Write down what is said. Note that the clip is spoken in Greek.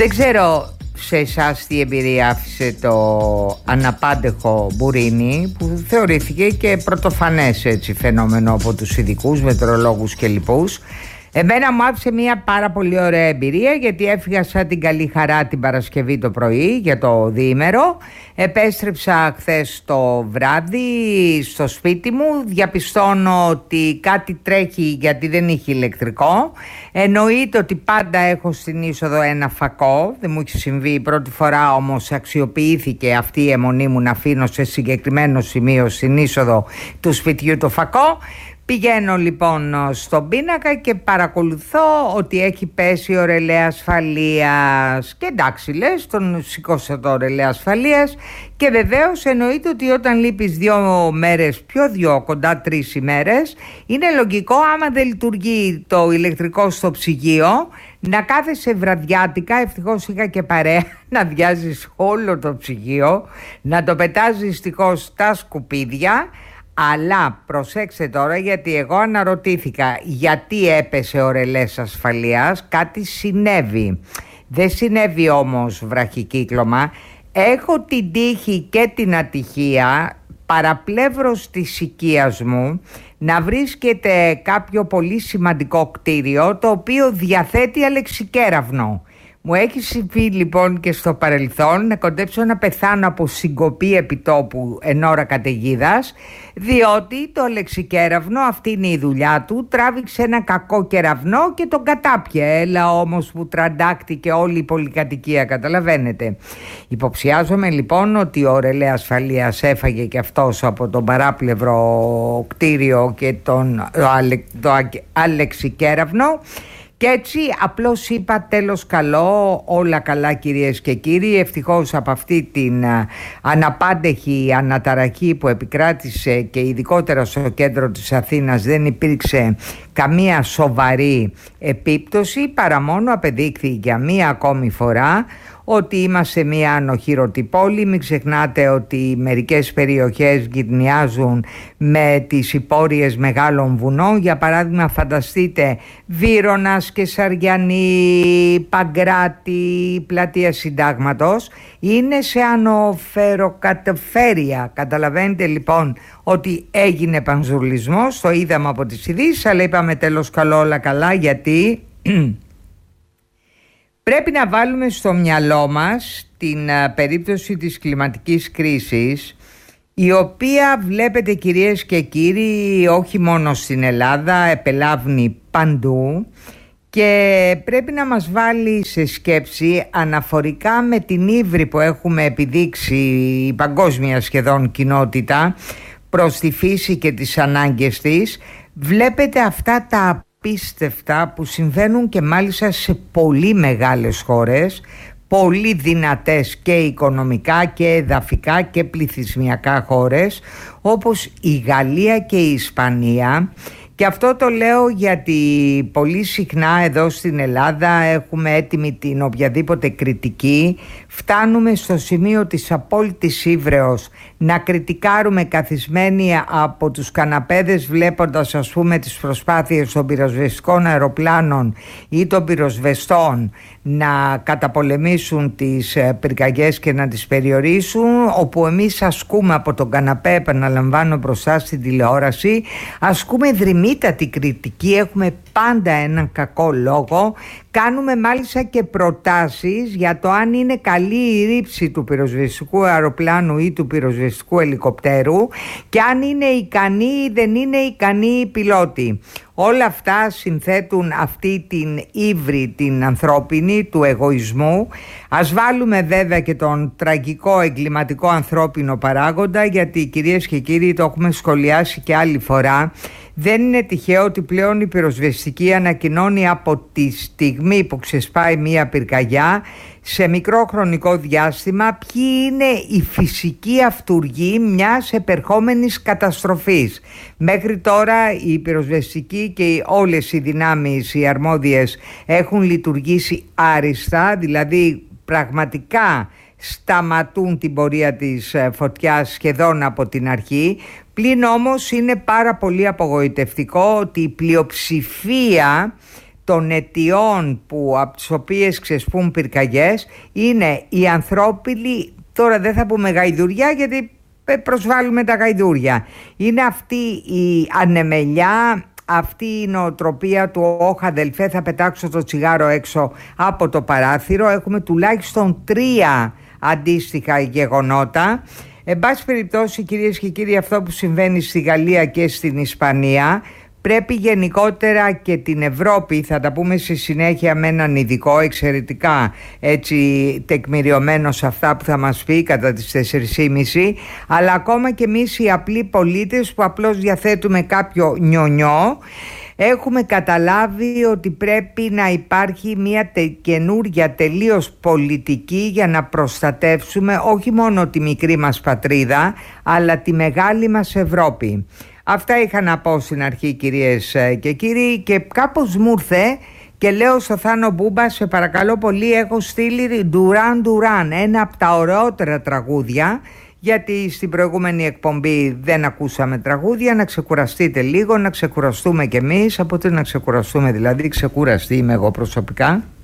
Δεν ξέρω σε εσάς τι εμπειρία άφησε το αναπάντεχο μπουρίνι, που θεωρήθηκε και πρωτοφανές έτσι φαινόμενο από τους ειδικούς, μετεωρολόγους και λοιπούς. Εμένα μου άφησε μια πάρα πολύ ωραία εμπειρία, γιατί έφυγα σαν την καλή χαρά την Παρασκευή το πρωί για το διήμερο. Επέστρεψα χθες το βράδυ στο σπίτι μου. Διαπιστώνω ότι κάτι τρέχει, γιατί δεν είχε ηλεκτρικό. Εννοείται ότι πάντα έχω στην είσοδο ένα φακό. Δεν μου έχει συμβεί η πρώτη φορά, όμως αξιοποιήθηκε αυτή η αιμονή μου να αφήνω σε συγκεκριμένο σημείο στην είσοδο του σπιτιού το φακό. Πηγαίνω λοιπόν στον πίνακα και παρακολουθώ ότι έχει πέσει ο ρελέ ασφαλείας. Και εντάξει, λες, τον σηκώσα το ρελέ ασφαλείας. Και βεβαίως εννοείται ότι όταν λείπεις 2 μέρες, πιο 2, κοντά 3 ημέρες, είναι λογικό, άμα δεν λειτουργεί το ηλεκτρικό στο ψυγείο, να κάθεσαι βραδιάτικα, ευτυχώς είχα και παρέα, να βιάζεις όλο το ψυγείο, να το πετάζεις δυστυχώς στα σκουπίδια. Αλλά προσέξτε τώρα, γιατί εγώ αναρωτήθηκα γιατί έπεσε ο ρελές ασφαλείας. Κάτι συνέβη. Δεν συνέβη όμως βραχικύκλωμα. Έχω την τύχη και την ατυχία, παραπλεύρος της οικίας μου, να βρίσκεται κάποιο πολύ σημαντικό κτίριο, το οποίο διαθέτει αλεξικέραυνο. Μου έχει συμβεί λοιπόν και στο παρελθόν να κοντέψω να πεθάνω από συγκοπή επιτόπου εν ώρα καταιγίδας, διότι το αλεξικέραυνο, αυτή είναι η δουλειά του, τράβηξε ένα κακό κεραυνό και τον κατάπιε. Έλα όμως που τραντάκτηκε όλη η πολυκατοικία, καταλαβαίνετε. Υποψιάζομαι λοιπόν ότι ο ρελέ ασφαλείας έφαγε και αυτός από τον παράπλευρο κτίριο και το αλεξικέραυνο. Και έτσι απλώς είπα τέλος καλό, όλα καλά κυρίες και κύριοι. Ευτυχώς από αυτή την αναπάντεχη αναταραχή που επικράτησε και ειδικότερα στο κέντρο της Αθήνας δεν υπήρξε καμία σοβαρή επίπτωση, παρά μόνο απεδείχθη για μία ακόμη φορά ότι είμαστε μια ανοχήρωτη πόλη. Μην ξεχνάτε ότι μερικές περιοχές γυρνιάζουν με τις υπόρειες μεγάλων βουνών. Για παράδειγμα, φανταστείτε Βύρωνας και Σαριανή, Παγκράτη, Πλατεία Συντάγματος είναι σε ανοφεροκατεφέρεια. Καταλαβαίνετε λοιπόν ότι έγινε πανζουρλισμός, το είδαμε από τις ειδήσεις, αλλά είπαμε τέλος καλό, όλα καλά, γιατί πρέπει να βάλουμε στο μυαλό μας την περίπτωση της κλιματικής κρίσης, η οποία βλέπετε κυρίες και κύριοι όχι μόνο στην Ελλάδα, επελάβνει παντού και πρέπει να μας βάλει σε σκέψη αναφορικά με την ύβρι που έχουμε επιδείξει η παγκόσμια σχεδόν κοινότητα προς τη φύση και τις ανάγκες της. Βλέπετε αυτά τα απίστευτα που συμβαίνουν και μάλιστα σε πολύ μεγάλες χώρες, πολύ δυνατές και οικονομικά και εδαφικά και πληθυσμιακά χώρες, όπως η Γαλλία και η Ισπανία. Και αυτό το λέω γιατί πολύ συχνά εδώ στην Ελλάδα έχουμε έτοιμη την οποιαδήποτε κριτική. Φτάνουμε στο σημείο της απόλυτης ύβρεως να κριτικάρουμε καθισμένοι από τους καναπέδες, βλέποντας ας πούμε τις προσπάθειες των πυροσβεστικών αεροπλάνων ή των πυροσβεστών να καταπολεμήσουν τις πυρκαγιές και να τις περιορίσουν, όπου εμείς ασκούμε από τον καναπέ, επαναλαμβάνω, μπροστά στην τηλεόραση, ασκούμε δρυμύτατη κριτική, έχουμε πάντα έναν κακό λόγο, κάνουμε μάλιστα και προτάσεις για το αν είναι καλή η ρήψη του πυροσβεστικού αεροπλάνου ή του πυροσβεστικού ελικοπτέρου και αν είναι ικανοί ή δεν είναι ικανοί οι πιλότοι. Όλα αυτά συνθέτουν αυτή την ύβρι την ανθρώπινη του εγωισμού. Ας βάλουμε βέβαια και τον τραγικό εγκληματικό ανθρώπινο παράγοντα, γιατί κυρίες και κύριοι το έχουμε σχολιάσει και άλλη φορά. Δεν είναι τυχαίο ότι πλέον η πυροσβεστική ανακοινώνει από τη στιγμή που ξεσπάει μία πυρκαγιά σε μικρό χρονικό διάστημα ποιοι είναι οι φυσικοί αυτουργοί μιας επερχόμενης καταστροφής. Μέχρι τώρα η πυροσβεστική και όλες οι δυνάμεις οι αρμόδιες έχουν λειτουργήσει άριστα, δηλαδή πραγματικά σταματούν την πορεία της φωτιάς σχεδόν από την αρχή. Πλην όμως είναι πάρα πολύ απογοητευτικό ότι η πλειοψηφία των αιτιών που, από τις οποίες ξεσπούν πυρκαγιές είναι η ανθρώπινη, τώρα δεν θα πούμε γαϊδουριά γιατί προσβάλλουμε τα γαϊδούρια, είναι αυτή η ανεμελιά, αυτή η νοοτροπία του «όχ αδελφέ, θα πετάξω το τσιγάρο έξω από το παράθυρο». Έχουμε τουλάχιστον 3 αντίστοιχα γεγονότα. Εν πάση περιπτώσει, κυρίες και κύριοι, αυτό που συμβαίνει στη Γαλλία και στην Ισπανία πρέπει γενικότερα και την Ευρώπη, θα τα πούμε στη συνέχεια με έναν ειδικό εξαιρετικά έτσι τεκμηριωμένο σε αυτά που θα μας πει κατά τις 4.30, αλλά ακόμα και εμείς οι απλοί πολίτες που απλώς διαθέτουμε κάποιο νιονιό, έχουμε καταλάβει ότι πρέπει να υπάρχει μια καινούρια τελείως πολιτική για να προστατεύσουμε όχι μόνο τη μικρή μας πατρίδα, αλλά τη μεγάλη μας Ευρώπη. Αυτά είχα να πω στην αρχή, κυρίες και κύριοι, και κάπως μου ήρθε και λέω στο Θάνο Μπούμπα, σε παρακαλώ πολύ, έχω στείλει Ντουράν Ντουράν, ένα από τα ωραιότερα τραγούδια, γιατί στην προηγούμενη εκπομπή δεν ακούσαμε τραγούδια, να ξεκουραστείτε λίγο, να ξεκουραστούμε κι εμείς. Από τι να ξεκουραστούμε δηλαδή, ξεκουραστεί είμαι εγώ προσωπικά.